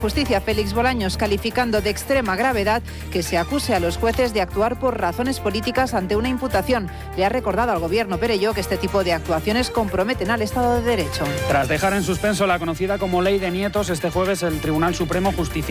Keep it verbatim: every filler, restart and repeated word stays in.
Justicia, Félix Bolaños, calificando de extrema gravedad que se acuse a los jueces de actuar por razones políticas ante una imputación. Le ha recordado al gobierno Perelló que este tipo de actuaciones comprometen al Estado de Derecho. Tras dejar en suspenso la conocida como Ley de Nietos, este jueves el Tribunal Supremo justificó